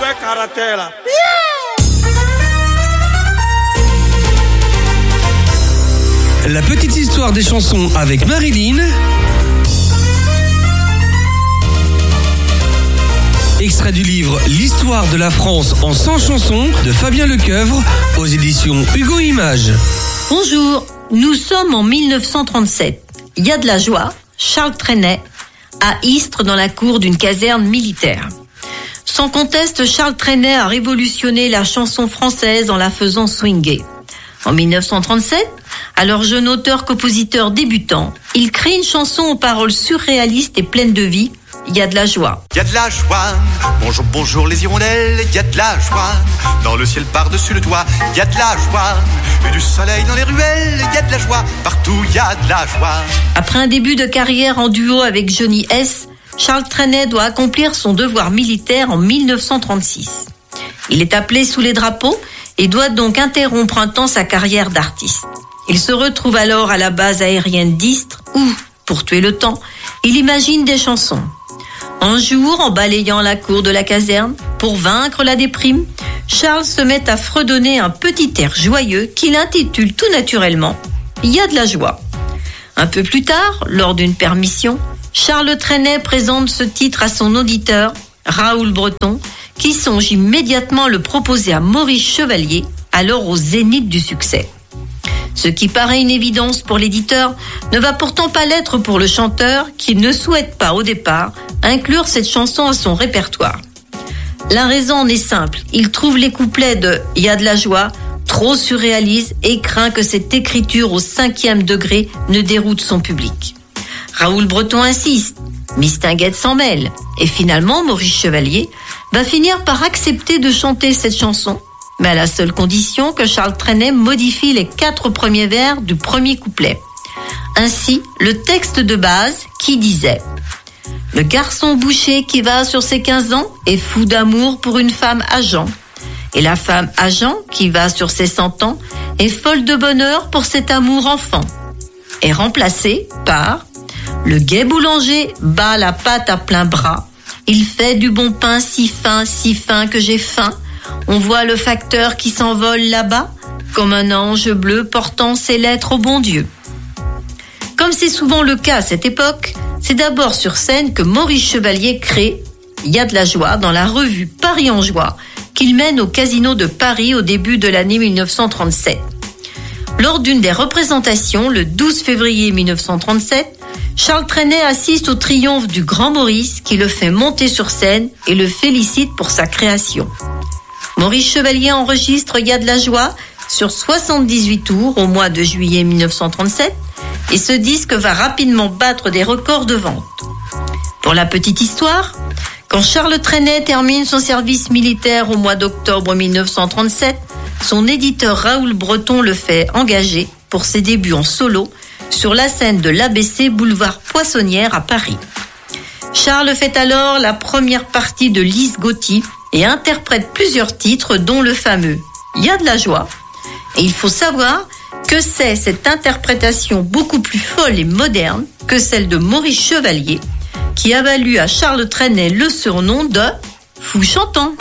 La petite histoire des chansons avec Marilyn. Extrait du livre L'histoire de la France en 100 chansons de Fabien Lecoeuvre aux éditions Hugo Images. Bonjour, nous sommes en 1937. Il y a de la joie, Charles Trenet, à Istres dans la cour d'une caserne militaire. Sans conteste, Charles Trenet a révolutionné la chanson française en la faisant swinguer. En 1937, alors jeune auteur-compositeur débutant, il crée une chanson aux paroles surréalistes et pleines de vie. Il y a de la joie. Il y a de la joie, bonjour, bonjour les hirondelles, il y a de la joie, dans le ciel par-dessus le toit, il y a de la joie, et du soleil dans les ruelles, il y a de la joie, partout il y a de la joie. Après un début de carrière en duo avec Johnny S., Charles Trenet doit accomplir son devoir militaire en 1936. Il est appelé sous les drapeaux et doit donc interrompre un temps sa carrière d'artiste. Il se retrouve alors à la base aérienne d'Istres où, pour tuer le temps, il imagine des chansons. Un jour, en balayant la cour de la caserne, pour vaincre la déprime, Charles se met à fredonner un petit air joyeux qu'il intitule tout naturellement « Il y a de la joie ». Un peu plus tard, lors d'une permission, Charles Trenet présente ce titre à son auditeur, Raoul Breton, qui songe immédiatement le proposer à Maurice Chevalier, alors au zénith du succès. Ce qui paraît une évidence pour l'éditeur ne va pourtant pas l'être pour le chanteur qui ne souhaite pas au départ inclure cette chanson à son répertoire. La raison en est simple, il trouve les couplets de « Il y a de la joie » trop surréalistes et craint que cette écriture au 5e degré ne déroute son public. Raoul Breton insiste, Mistinguett s'en mêle et finalement Maurice Chevalier va finir par accepter de chanter cette chanson, mais à la seule condition que Charles Trenet modifie les 4 premiers vers du premier couplet. Ainsi, le texte de base qui disait « Le garçon boucher qui va sur ses 15 ans est fou d'amour pour une femme agent. Et la femme agent qui va sur ses 100 ans est folle de bonheur pour cet amour enfant. » est remplacé par « Le gai boulanger bat la pâte à plein bras. Il fait du bon pain si fin que j'ai faim. On voit le facteur qui s'envole là-bas, comme un ange bleu portant ses lettres au bon Dieu. » Comme c'est souvent le cas à cette époque, c'est d'abord sur scène que Maurice Chevalier crée « Il y a de la joie » dans la revue Paris en joie qu'il mène au Casino de Paris au début de l'année 1937. Lors d'une des représentations, le 12 février 1937, Charles Trenet assiste au triomphe du Grand Maurice qui le fait monter sur scène et le félicite pour sa création. Maurice Chevalier enregistre « Il y a de la joie » sur 78 tours au mois de juillet 1937 et ce disque va rapidement battre des records de vente. Pour la petite histoire, quand Charles Trenet termine son service militaire au mois d'octobre 1937, son éditeur Raoul Breton le fait engager pour ses débuts en solo sur la scène de l'ABC boulevard Poissonnière à Paris. Charles fait alors la première partie de Lise Gauthier et interprète plusieurs titres dont le fameux « Il y a de la joie ». Et il faut savoir que c'est cette interprétation beaucoup plus folle et moderne que celle de Maurice Chevalier qui a valu à Charles Trenet le surnom de « Fou chantant ».